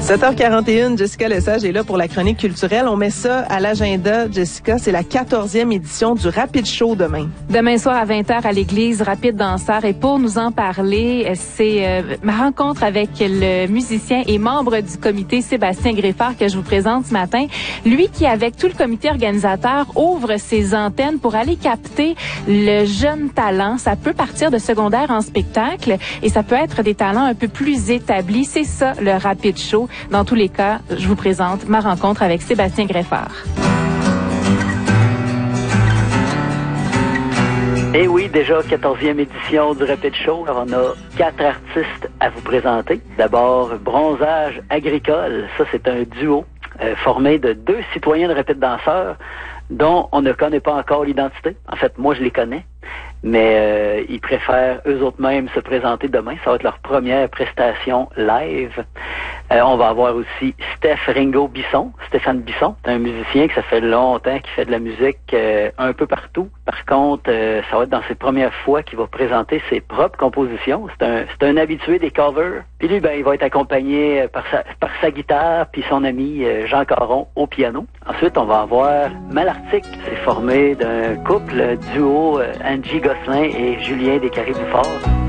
7h41, Jessica Lesage est là pour la chronique culturelle. On met ça à l'agenda, Jessica. C'est la 14e édition du Rapid Show demain. Demain soir à 20h à l'église Rapide Danseur. Et pour nous en parler, c'est ma rencontre avec le musicien et membre du comité Sébastien Greffard que je vous présente ce matin. Lui qui, avec tout le comité organisateur, ouvre ses antennes pour aller capter le jeune talent. Ça peut partir de secondaire en spectacle et ça peut être des talents un peu plus établis. C'est ça, le Rapid Show. Dans tous les cas, je vous présente ma rencontre avec Sébastien Greffard. Et oui, déjà 14e édition du Rapid Show. On a 4 artistes à vous présenter. D'abord, Bronzage Agricole. Ça, c'est un duo formé de 2 citoyens de Rapid Danseurs dont on ne connaît pas encore l'identité. En fait, moi, je les connais. Mais ils préfèrent eux autres mêmes se présenter demain. Ça va être leur première prestation live. On va avoir aussi Stéphane Bisson. C'est un musicien que ça fait longtemps qu'il fait de la musique un peu partout. Par contre, ça va être dans ses premières fois qu'il va présenter ses propres compositions. C'est un habitué des covers. Puis lui, il va être accompagné par sa guitare puis son ami Jean Caron au piano. Ensuite, on va avoir Malartic. C'est formé d'un couple duo Angie Gosselin et Julien Descarrés-Dufort.